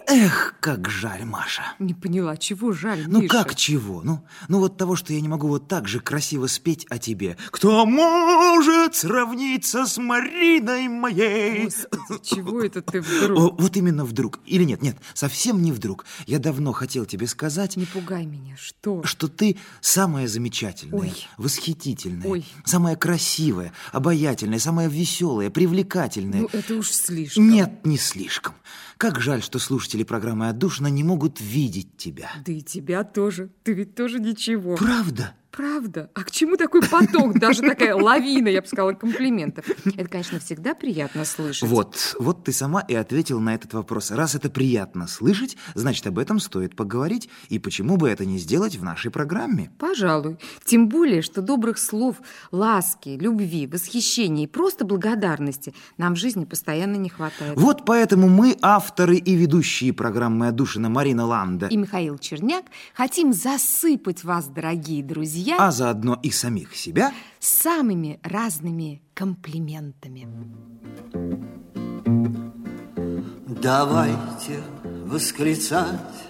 Эх, как жаль, Маша. Не поняла, чего жаль, Ну Миша? как чего? Ну вот того, что я не могу вот так же красиво спеть о тебе. Кто может сравниться с Мариной моей? Господи, чего это ты вдруг? Вот именно вдруг. Или нет, совсем не вдруг. Я давно хотел тебе сказать... Не пугай меня, что? Что ты самая замечательная, Ой. восхитительная, Ой. самая красивая, обаятельная, самая веселая, привлекательная. Ну, это уж слишком. Нет, не слишком. Как жаль, что слушатели программы «Отдушина» не могут видеть тебя. Да и тебя тоже. Ты ведь тоже ничего. Правда? Правда? А к чему такой поток, даже такая лавина, я бы сказала, комплиментов? Это, конечно, всегда приятно слышать. Вот ты сама и ответила на этот вопрос. Раз это приятно слышать, значит, об этом стоит поговорить. И почему бы это не сделать в нашей программе? Пожалуй. Тем более, что добрых слов, ласки, любви, восхищения и просто благодарности нам в жизни постоянно не хватает. Вот поэтому мы, авторы и ведущие программы «Отдушина» Марина Ланда и Михаил Черняк, хотим засыпать вас, дорогие друзья, а заодно и самих себя, самыми разными комплиментами. Давайте восклицать